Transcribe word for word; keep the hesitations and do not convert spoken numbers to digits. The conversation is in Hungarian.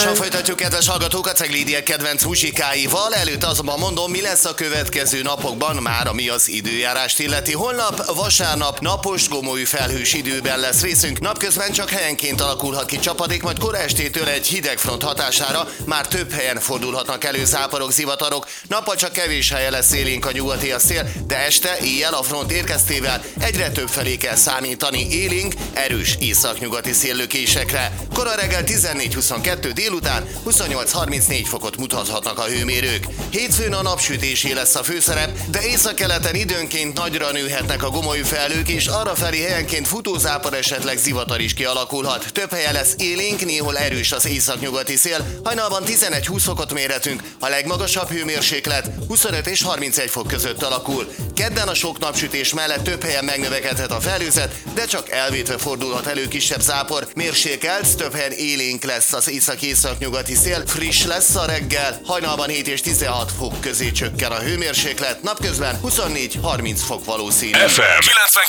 Folytatjuk, kedves hallgatók, a Ceglédiek kedvenc muzsikáival. Előtt azonban mondom, mi lesz a következő napokban, már ami az időjárást illeti. Holnap vasárnap napos, gomoly felhős időben lesz részünk. Napközben csak helyenként alakulhat ki csapadék, majd kora estétől egy hideg front hatására már több helyen fordulhatnak elő záporok, zivatarok. Nappal csak kevés helyen lesz élénk a nyugati a szél, de este, éjjel a front érkeztével egyre több felé kell számítani élénk, erős északnyugati széllökésekre. Kora reggel tizennégy huszonkettő, délután huszonnyolc harmincnégy fokot mutathatnak a hőmérők. Hétfőn a napsütésé lesz a főszerep, de északkeleten időnként nagyra nőhetnek a gomoly felhők, és arrafelé helyenként futózápor, esetleg zivatar is kialakulhat. Több helyen lesz élénk, néhol erős az északnyugati szél. Hajnalban tizenegy-húsz fokot mérhetünk, a legmagasabb hőmérséklet huszonöt és harmincegy fok között alakul. Kedden a sok napsütés mellett több helyen megnövekedhet a felhőzet, de csak elvétve fordulhat elő kisebb zápor. Mérsékelt, több helyen élénk lesz az észak-északnyugati szél, friss lesz a reggel, hajnalban hét és tizenhat fok közé csökken a hőmérséklet, napközben huszonnégy-harminc fok valószínű. ef em kilencvenkilenc